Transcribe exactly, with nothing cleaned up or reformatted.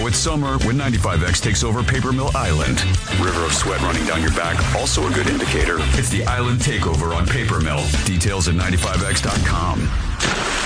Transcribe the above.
with summer when ninety-five X takes over Paper Mill Island. River of sweat running down your back, also a good indicator. It's the Island Takeover on Paper Mill. Details at ninety-five X dot com.